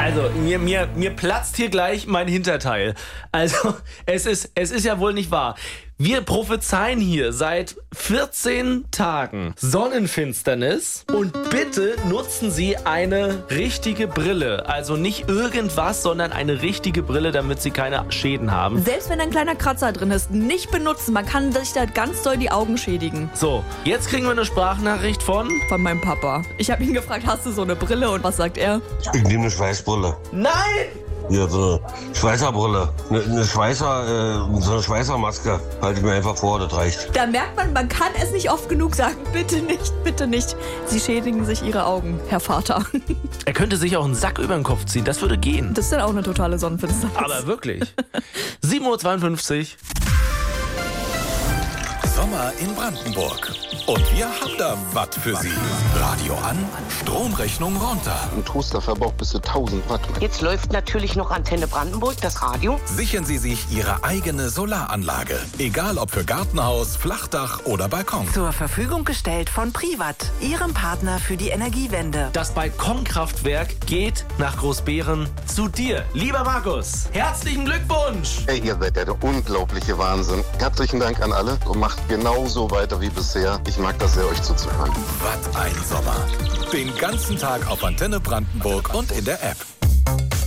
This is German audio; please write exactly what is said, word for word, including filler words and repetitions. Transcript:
Also, mir, mir, mir platzt hier gleich mein Hinterteil. Also, es ist, es ist ja wohl nicht wahr. Wir prophezeien hier seit vierzehn Tagen Sonnenfinsternis und bitte nutzen Sie eine richtige Brille. Also nicht irgendwas, sondern eine richtige Brille, damit Sie keine Schäden haben. Selbst wenn ein kleiner Kratzer drin ist, nicht benutzen. Man kann sich da ganz doll die Augen schädigen. So, jetzt kriegen wir eine Sprachnachricht von... Von meinem Papa. Ich habe ihn gefragt, hast du so eine Brille? Und was sagt er? Ich nehme eine Schweißbrille. Nein! Ja, so eine Schweißerbrille. Eine, eine Schweißer, äh, so eine Schweißermaske. Halte ich mir einfach vor, das reicht. Da merkt man, man kann es nicht oft genug sagen. Bitte nicht, bitte nicht. Sie schädigen sich Ihre Augen, Herr Vater. Er könnte sich auch einen Sack über den Kopf ziehen, das würde gehen. Das ist dann auch eine totale Sonnenfinsternis. Aber wirklich. sieben Uhr zweiundfünfzig. Sommer in Brandenburg. Und wir haben da was für Sie. Radio an, Stromrechnung runter. Ein Toaster verbraucht bis zu tausend Watt. Jetzt läuft natürlich noch Antenne Brandenburg, das Radio. Sichern Sie sich Ihre eigene Solaranlage. Egal ob für Gartenhaus, Flachdach oder Balkon. Zur Verfügung gestellt von Privat, Ihrem Partner für die Energiewende. Das Balkonkraftwerk geht nach Großbeeren zu dir. Lieber Markus, herzlichen Glückwunsch! Ey, ihr seid ja der unglaubliche Wahnsinn. Herzlichen Dank an alle und macht genauso weiter wie bisher. Ich mag das sehr, euch zuzuhören. Was ein Sommer. Den ganzen Tag auf Antenne Brandenburg und in der App.